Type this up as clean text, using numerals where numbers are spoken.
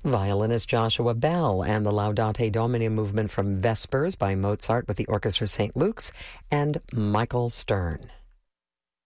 Violinist Joshua Bell and the Laudate Domini movement from Vespers by Mozart with the Orchestra St. Luke's and Michael Stern.